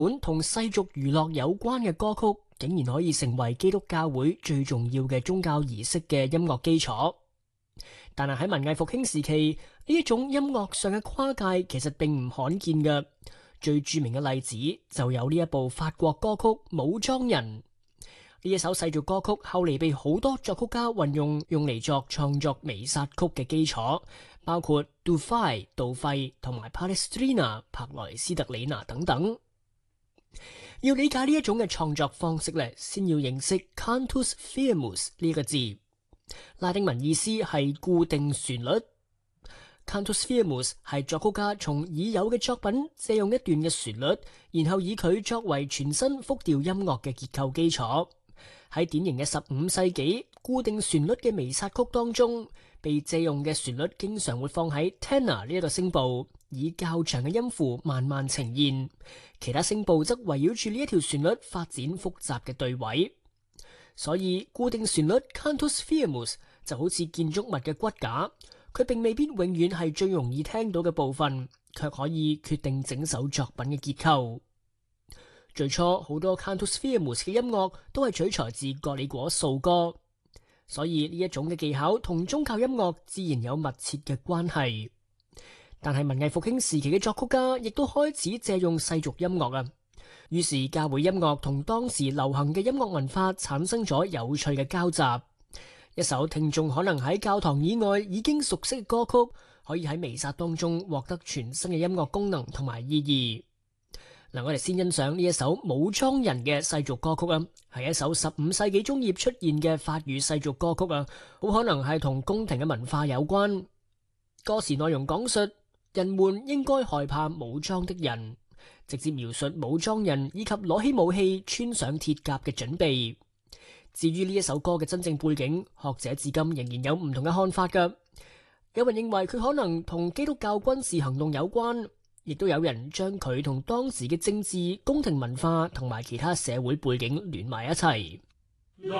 本同世俗娛樂有關嘅歌曲，竟然可以成為基督教會最重要嘅宗教儀式嘅音樂基礎。但係喺文藝復興時期，呢一種音樂上嘅跨界其實並唔罕見嘅。最著名嘅例子就有呢一部法國歌曲《武裝人》。呢一首世俗歌曲後嚟被好多作曲家運用嚟作創作彌撒曲嘅基礎，包括杜費同埋 Palestrina 帕萊斯特里娜等等。要理解呢一種嘅創作方式咧，先要認識 cantus firmus 呢個字，拉丁文意思係固定旋律。cantus firmus 係作曲家從已有嘅作品借用一段嘅旋律，然後以佢作為全新複調音樂嘅結構基礎。喺典型嘅15世紀固定旋律嘅彌撒曲當中，被借用嘅旋律經常會放喺 tenor 呢一個聲部，以較長嘅音符慢慢呈現，其他聲部則圍繞住呢一條旋律發展複雜嘅對位。所以固定旋律 cantus firmus 就好似建築物嘅骨架，佢並未必永遠係最容易聽到嘅部分，卻可以決定整首作品嘅結構。最初好多 cantus firmus 嘅音樂都係取材自葛里果素歌，所以呢一種嘅技巧同宗教音樂自然有密切嘅關係。但係文藝復興時期嘅作曲家亦都開始借用世俗音樂啊，於是教會音樂同當時流行嘅音樂文化產生咗有趣嘅交集。一首聽眾可能喺教堂以外已經熟悉嘅歌曲，可以喺彌撒當中獲得全新嘅音樂功能同埋意義。嗱，我哋先欣賞呢一首武裝人嘅世俗歌曲啊，係一首15世紀中葉出現嘅法語世俗歌曲啊，好可能係同宮廷嘅文化有關。歌詞內容講述人們應該害怕武裝的人，直接描述武裝人以及攞起武器、穿上鐵甲嘅準備。至於呢一首歌嘅真正背景，學者至今仍然有唔同嘅看法㗎。有人認為佢可能同基督教軍事行動有關，亦都有人將佢同當時嘅政治、宮廷文化同埋其他社會背景聯埋一齊。